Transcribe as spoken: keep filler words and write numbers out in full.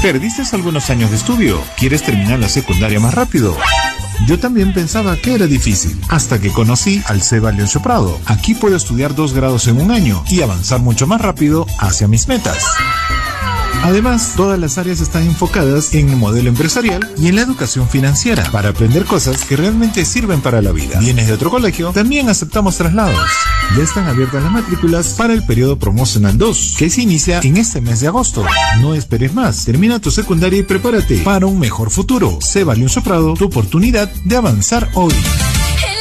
¿Perdiste algunos años de estudio? ¿Quieres terminar la secundaria más rápido? Yo también pensaba que era difícil, hasta que conocí al CEBA Leoncio Prado. Aquí puedo estudiar dos grados en un año y avanzar mucho más rápido hacia mis metas. Además, todas las áreas están enfocadas en el modelo empresarial y en la educación financiera para aprender cosas que realmente sirven para la vida. ¿Vienes de otro colegio? También aceptamos traslados. Ya están abiertas las matrículas para el periodo promocional dos, que se inicia en este mes de agosto. No esperes más. Termina tu secundaria y prepárate para un mejor futuro. CEBA Leoncio Prado, tu oportunidad de avanzar hoy.